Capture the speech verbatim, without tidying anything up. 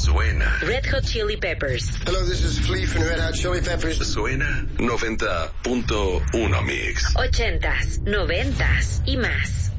Suena. Red Hot Chili Peppers. Hello, this is Flea from Red Hot Chili Peppers. Suena noventa punto uno Mix. Ochentas, noventas y más.